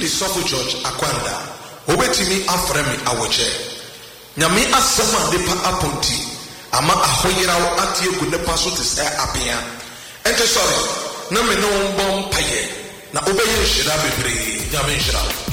Sofo George Akwanda. Obetimi afre me awoche. Nyame asem a nipa aponti ama ahoyerawo atie gu nipa so te se apia. Ente sorry, na me no mbom paye. Na obeye shira bebre. Nyame shira.